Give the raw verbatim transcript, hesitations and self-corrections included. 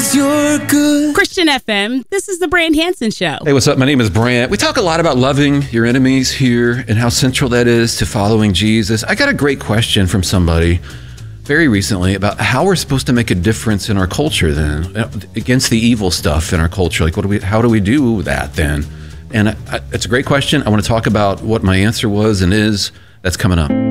'cause you're good. Christian F M, this is the Brant Hansen Show. Hey, what's up? My name is Brant. We talk a lot about loving your enemies here and how central that is to following Jesus. I got a great question from somebody very recently about how we're supposed to make a difference in our culture then, against the evil stuff in our culture. Like, what do we, how do we do that then? And I, I, it's a great question. I want to talk about what my answer was and is. That's coming up.